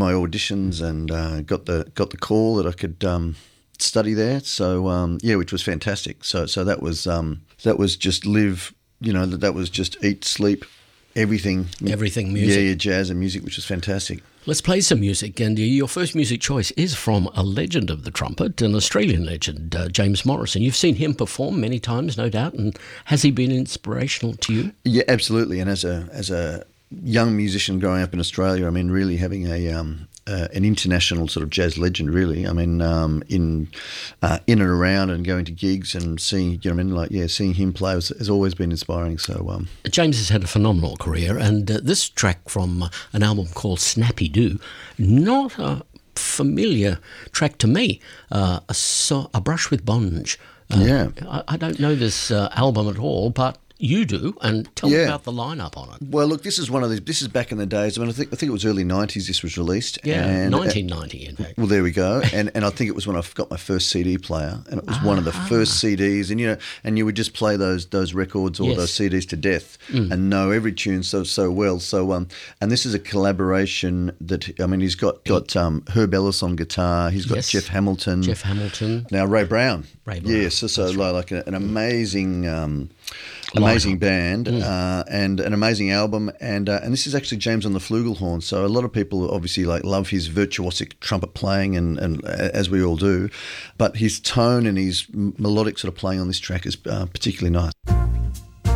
my auditions and got the call that I could study there. So which was fantastic. So that was just live. That was just eat, sleep, everything. Everything music. Yeah, jazz and music, which was fantastic. Let's play some music, and your first music choice is from a legend of the trumpet, an Australian legend, James Morrison. You've seen him perform many times, no doubt, and has he been inspirational to you? Yeah, absolutely. And as a young musician growing up in Australia, I mean, really having an international sort of jazz legend, really. I mean, in and around and going to gigs and seeing, seeing him play has always been inspiring. So James has had a phenomenal career, and this track from an album called Snappy Doo, not a familiar track to me. A Brush with Bonge. I don't know this album at all, but you do, and tell me about the lineup on it. Well, look, this is one of these. This is back in the days. I mean, I think it was early '90s. This was released. Yeah, and 1990, in fact. Well, there we go. and I think it was when I got my first CD player, and it was one of the first CDs. And you would just play those records or those CDs to death, and know every tune so well. So and this is a collaboration that he's got Herb Ellis on guitar. He's got Jeff Hamilton. Now Ray Brown. Yes, so like an amazing. Amazing band and an amazing album, and this is actually James on the flugelhorn. So a lot of people obviously love his virtuosic trumpet playing, and as we all do, but his tone and his melodic sort of playing on this track is particularly nice.